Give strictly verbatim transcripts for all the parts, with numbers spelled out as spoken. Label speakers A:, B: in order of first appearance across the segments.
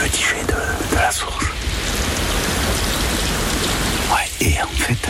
A: petit jet de, de la source. Ouais, et en fait,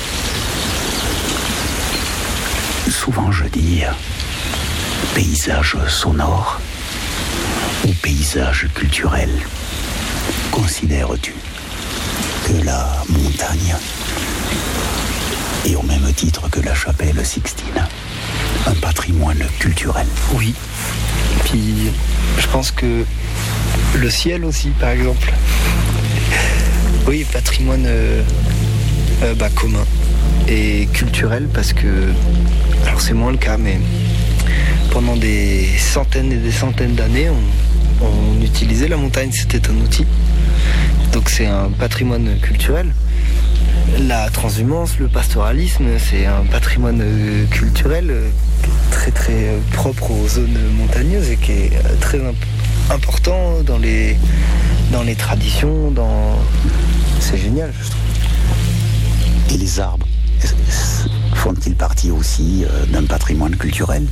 A: souvent je dis paysage sonore ou paysage culturel. Considères-tu que la montagne est au même titre que la chapelle Sixtine un patrimoine culturel?
B: Oui. Puis je pense que le ciel aussi, par exemple. Oui, patrimoine euh, euh, bah, commun et culturel, parce que, alors c'est moins le cas, mais pendant des centaines et des centaines d'années, on, on utilisait la montagne, c'était un outil. Donc c'est un patrimoine culturel. La transhumance, le pastoralisme, c'est un patrimoine euh, culturel euh, très très euh, propre aux zones montagneuses et qui est euh, très imp- important dans les, dans les traditions, dans... c'est génial, je trouve.
A: Et les arbres, font-ils partie aussi euh, d'un patrimoine culturel?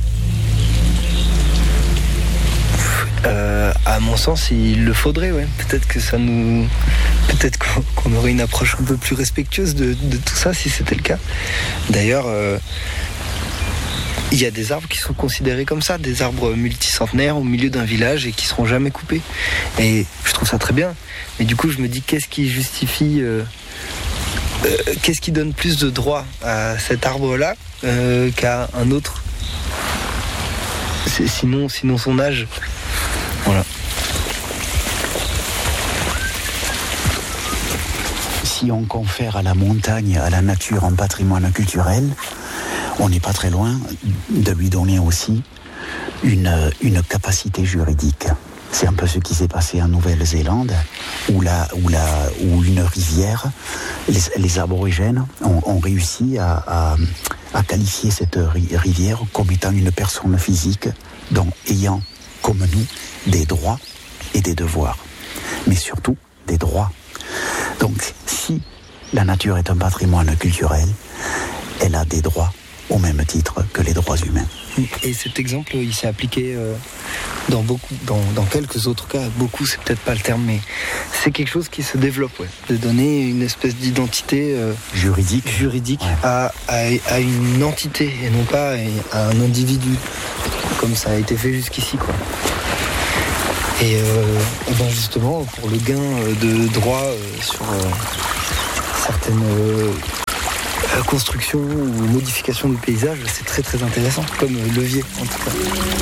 B: Euh, à mon sens, il le faudrait, ouais. Peut-être que ça nous, peut-être qu'on, qu'on aurait une approche un peu plus respectueuse de, de tout ça si c'était le cas. D'ailleurs, euh, il y a des arbres qui sont considérés comme ça, des arbres multicentenaires au milieu d'un village et qui seront jamais coupés. Et je trouve ça très bien. Mais du coup, je me dis, qu'est-ce qui justifie, euh, euh, qu'est-ce qui donne plus de droit à cet arbre-là euh, qu'à un autre? C'est, sinon, sinon son âge. Voilà.
A: Si on confère à la montagne, à la nature, un patrimoine culturel, on n'est pas très loin de lui donner aussi une, une capacité juridique. C'est un peu ce qui s'est passé en Nouvelle-Zélande, où, la, où, la, où une rivière, les, les aborigènes ont, ont réussi à, à, à qualifier cette rivière comme étant une personne physique, donc ayant, comme nous, des droits et des devoirs, mais surtout des droits. Donc, si la nature est un patrimoine culturel, elle a des droits au même titre que les droits humains.
B: Et cet exemple, il s'est appliqué euh, dans beaucoup, dans, dans quelques autres cas. Beaucoup, c'est peut-être pas le terme, mais c'est quelque chose qui se développe, ouais. De donner une espèce d'identité euh,
A: juridique,
B: juridique
A: ouais.
B: à, à, à une entité et non pas à un individu, comme ça a été fait jusqu'ici, quoi. Et, euh, et ben justement, pour le gain de droit euh, sur euh, certaines euh, constructions ou modifications du paysage, c'est très très intéressant, comme levier en tout cas.